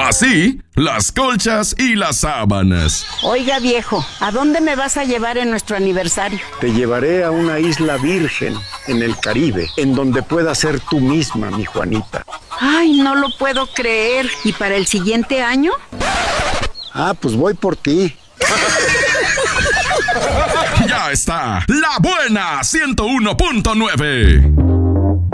Así, las colchas y las sábanas. Oiga, viejo, ¿a dónde me vas a llevar en nuestro aniversario? Te llevaré a una isla virgen en el Caribe, en donde puedas ser tú misma, mi Juanita. Ay, no lo puedo creer. ¿Y para el siguiente año? Ah, pues voy por ti. Ya está, La Buena 101.9.